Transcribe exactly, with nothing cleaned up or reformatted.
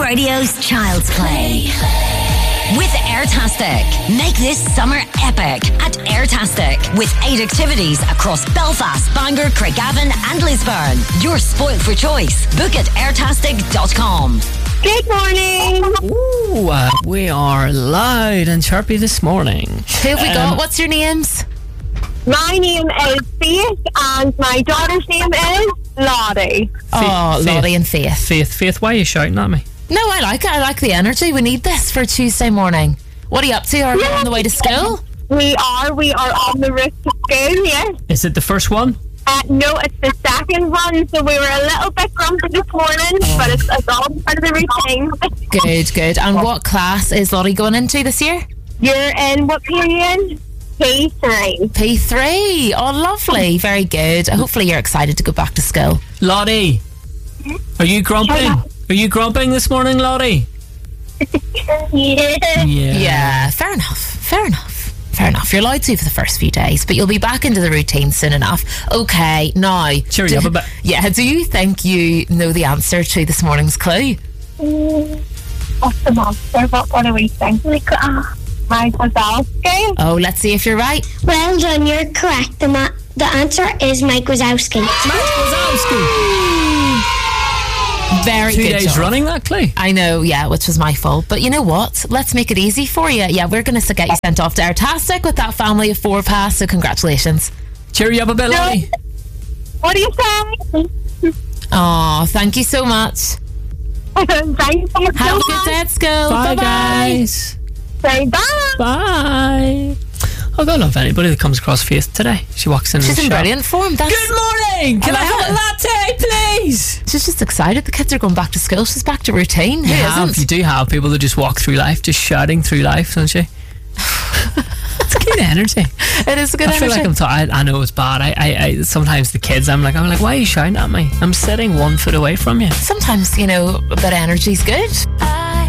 Radio's Child's Play. With Airtastic. Make this summer epic at Airtastic. With eight activities across Belfast, Bangor, Craigavon and Lisburn. You're spoilt for choice. Book at airtastic dot com. Good morning. Ooh, uh, we are loud and chirpy this morning. Who have we Um, got? What's your names? My name is Faith and my daughter's name is Lottie. Oh, Faith. Lottie and Faith. Faith, Faith, why are you shouting at me? No, I like it. I like the energy. We need this for Tuesday morning. What are you up to? Are you on the way to school? We are. We are on the route to school, yes. Is it the first one? Uh, no, it's the second one, so we were a little bit grumpy this morning, but it's, it's all part of the routine. Good, good. And what class is Lottie going into this year? You're in what period? P three. P three. Oh, lovely. Very good. Hopefully you're excited to go back to school. Lottie, are you grumping? Are you grumping this morning, Lottie? Yeah. Yeah. Yeah, fair enough. Fair enough. Fair enough. You're allowed to for the first few days, but you'll be back into the routine soon enough. Okay, now. Cheer do, you up a bit. Yeah, do you think you know the answer to this morning's clue? What's the monster? What, what do we think? Like, uh, Mike Wazowski. Oh, let's see if you're right. Well done, you're correct. The, ma- the answer is Mike Wazowski. Mike Wazowski. Very Two good days job. running that clue. I know, yeah, which was my fault. But you know what? Let's make it easy for you. Yeah, we're going to get you sent off to Airtastic with that family of four pass, so congratulations. Cheer you up a bit, No. Lottie. What do you say? Oh, thank you so much. Thanks so much. Have a good day at school. Bye, Bye-bye. guys. Say bye. Bye. I don't love anybody that comes across Faith today. She walks in She's the in shop. brilliant form. That's, Good morning. Can I I, love have a latte, please? she's just excited. The kids are going back to school. She's back to routine. Who You have, isn't? you do have people that just walk through life, just shouting through life, don't you? It's good energy. It is a good I feel energy. like I'm. T- I, I know it's bad. I, I, I. Sometimes the kids, I'm like, I'm like, why are you shouting at me? I'm sitting one foot away from you. Sometimes, you know, a bit of energy's good.